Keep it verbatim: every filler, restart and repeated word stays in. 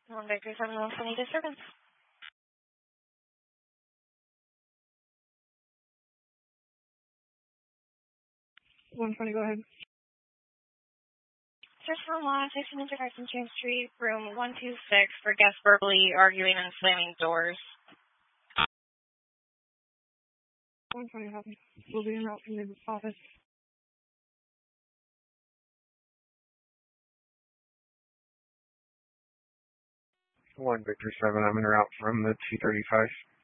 One Baker seven also need disturbance. one twenty, go ahead. Search for one, sixteen Carson James Street, room one two six, for guests verbally arguing and slamming doors. one twenty, happy. We'll be en route from the office. one Victor seven, I'm en route from the two thirty-five.